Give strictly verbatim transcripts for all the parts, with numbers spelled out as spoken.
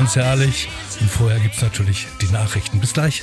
ganz herrlich. Und vorher gibt es natürlich die Nachrichten. Bis gleich.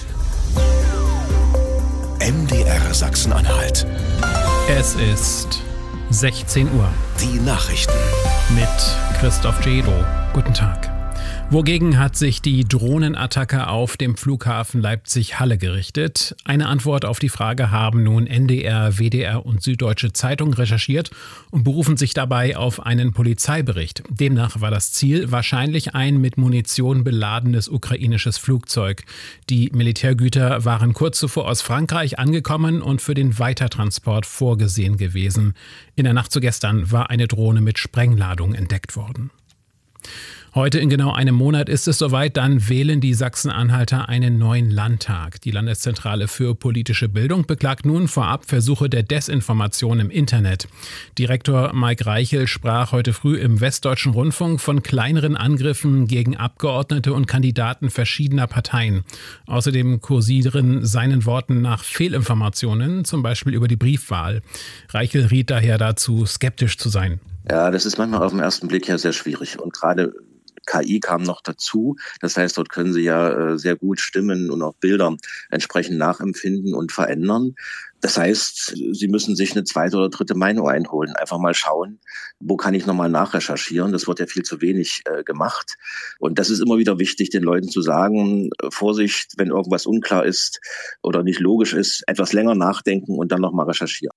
M D R Sachsen-Anhalt. Es ist sechzehn Uhr. Die Nachrichten. Mit Christoph Jedo. Guten Tag. Wogegen hat sich die Drohnenattacke auf dem Flughafen Leipzig-Halle gerichtet? Eine Antwort auf die Frage haben nun N D R, W D R und Süddeutsche Zeitung recherchiert und berufen sich dabei auf einen Polizeibericht. Demnach war das Ziel wahrscheinlich ein mit Munition beladenes ukrainisches Flugzeug. Die Militärgüter waren kurz zuvor aus Frankreich angekommen und für den Weitertransport vorgesehen gewesen. In der Nacht zu gestern war eine Drohne mit Sprengladung entdeckt worden. Heute in genau einem Monat ist es soweit, dann wählen die Sachsen-Anhalter einen neuen Landtag. Die Landeszentrale für politische Bildung beklagt nun vorab Versuche der Desinformation im Internet. Direktor Mike Reichel sprach heute früh im Westdeutschen Rundfunk von kleineren Angriffen gegen Abgeordnete und Kandidaten verschiedener Parteien. Außerdem kursieren seinen Worten nach Fehlinformationen, zum Beispiel über die Briefwahl. Reichel riet daher dazu, skeptisch zu sein. Ja, das ist manchmal auf den ersten Blick ja sehr schwierig. Und gerade K I kam noch dazu. Das heißt, dort können Sie ja äh, sehr gut Stimmen und auch Bilder entsprechend nachempfinden und verändern. Das heißt, Sie müssen sich eine zweite oder dritte Meinung einholen. Einfach mal schauen, wo kann ich nochmal nachrecherchieren. Das wird ja viel zu wenig äh, gemacht. Und das ist immer wieder wichtig, den Leuten zu sagen, äh, Vorsicht, wenn irgendwas unklar ist oder nicht logisch ist, etwas länger nachdenken und dann nochmal recherchieren.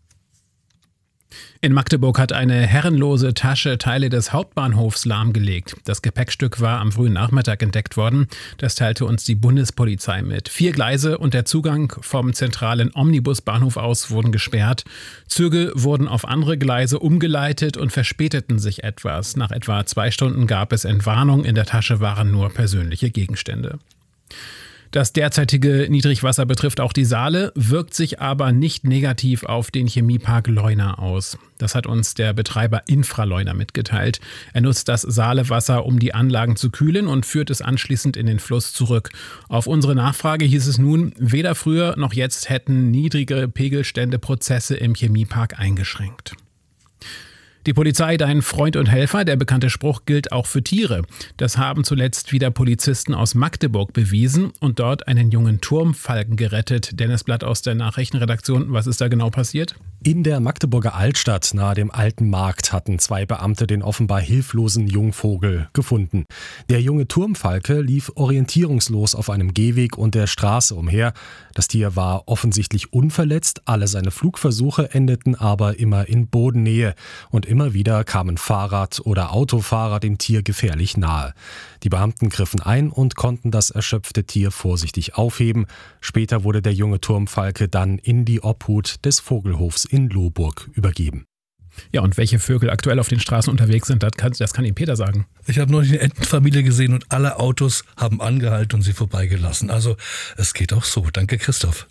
In Magdeburg hat eine herrenlose Tasche Teile des Hauptbahnhofs lahmgelegt. Das Gepäckstück war am frühen Nachmittag entdeckt worden. Das teilte uns die Bundespolizei mit. Vier Gleise und der Zugang vom zentralen Omnibusbahnhof aus wurden gesperrt. Züge wurden auf andere Gleise umgeleitet und verspäteten sich etwas. Nach etwa zwei Stunden gab es Entwarnung. In der Tasche waren nur persönliche Gegenstände. Das derzeitige Niedrigwasser betrifft auch die Saale, wirkt sich aber nicht negativ auf den Chemiepark Leuna aus. Das hat uns der Betreiber Infraleuna mitgeteilt. Er nutzt das Saalewasser, um die Anlagen zu kühlen und führt es anschließend in den Fluss zurück. Auf unsere Nachfrage hieß es nun, weder früher noch jetzt hätten niedrigere Pegelstände Prozesse im Chemiepark eingeschränkt. Die Polizei, dein Freund und Helfer, der bekannte Spruch gilt auch für Tiere. Das haben zuletzt wieder Polizisten aus Magdeburg bewiesen und dort einen jungen Turmfalken gerettet. Dennis Blatt aus der Nachrichtenredaktion, was ist da genau passiert? In der Magdeburger Altstadt nahe dem Alten Markt hatten zwei Beamte den offenbar hilflosen Jungvogel gefunden. Der junge Turmfalke lief orientierungslos auf einem Gehweg und der Straße umher. Das Tier war offensichtlich unverletzt, alle seine Flugversuche endeten aber immer in Bodennähe und immer wieder kamen Fahrrad- oder Autofahrer dem Tier gefährlich nahe. Die Beamten griffen ein und konnten das erschöpfte Tier vorsichtig aufheben. Später wurde der junge Turmfalke dann in die Obhut des Vogelhofs in Lohburg übergeben. Ja, und welche Vögel aktuell auf den Straßen unterwegs sind, das kann, das kann Ihnen Peter sagen. Ich habe neulich eine Entenfamilie gesehen und alle Autos haben angehalten und sie vorbeigelassen. Also es geht auch so. Danke, Christoph.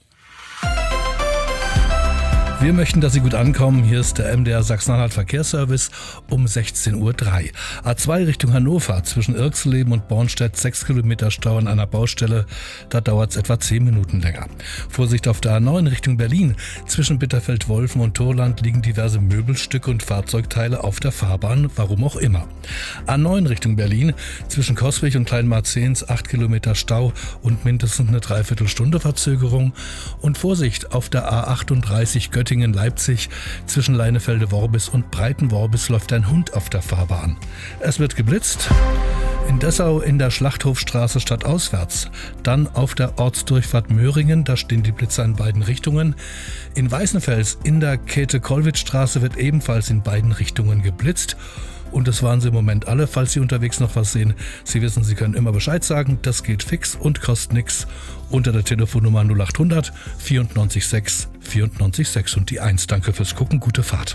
Wir möchten, dass Sie gut ankommen. Hier ist der M D R Sachsen-Anhalt Verkehrsservice um sechzehn Uhr drei. A zwei Richtung Hannover zwischen Irxleben und Bornstedt sechs Kilometer Stau an einer Baustelle. Da dauert es etwa zehn Minuten länger. Vorsicht auf der A neun Richtung Berlin. Zwischen Bitterfeld-Wolfen und Torland liegen diverse Möbelstücke und Fahrzeugteile auf der Fahrbahn, warum auch immer. A neun Richtung Berlin zwischen Coswig und Kleinmarzehns acht Kilometer Stau und mindestens eine Dreiviertelstunde Verzögerung. Und Vorsicht auf der A achtunddreißig Göttingen Leipzig zwischen Leinefelde-Worbis und Breiten-Worbis läuft ein Hund auf der Fahrbahn. Es wird geblitzt. In Dessau in der Schlachthofstraße stadtauswärts. Dann auf der Ortsdurchfahrt Möhringen, da stehen die Blitzer in beiden Richtungen. In Weißenfels in der Käthe-Kollwitz-Straße wird ebenfalls in beiden Richtungen geblitzt. Und das waren sie im Moment alle. Falls Sie unterwegs noch was sehen, Sie wissen, Sie können immer Bescheid sagen. Das geht fix und kostet nichts. Unter der Telefonnummer null acht hundert vierundneunzig sechs vierundneunzig sechs und die eins. Danke fürs Gucken, gute Fahrt.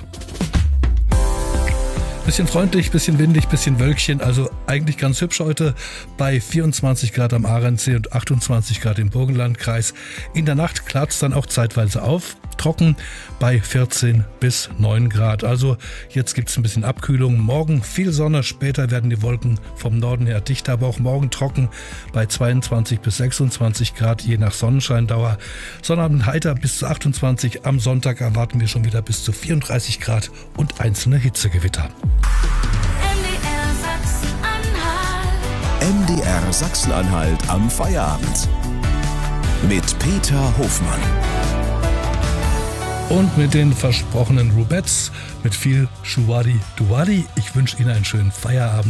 Bisschen freundlich, bisschen windig, bisschen Wölkchen, also eigentlich ganz hübsch heute bei vierundzwanzig Grad am Ahrensee und achtundzwanzig Grad im Burgenlandkreis. In der Nacht klart es dann auch zeitweise auf, trocken bei vierzehn bis neun Grad. Also jetzt gibt es ein bisschen Abkühlung. Morgen viel Sonne, später werden die Wolken vom Norden her dichter, aber auch morgen trocken bei zweiundzwanzig bis sechsundzwanzig Grad, je nach Sonnenscheindauer. Sonnabend heiter bis zu achtundzwanzig, am Sonntag erwarten wir schon wieder bis zu vierunddreißig Grad und einzelne Hitzegewitter. M D R Sachsen-Anhalt am Feierabend. Mit Peter Hofmann. Und mit den versprochenen Rubettes, mit viel Schuwadi Duwadi. Ich wünsche Ihnen einen schönen Feierabend.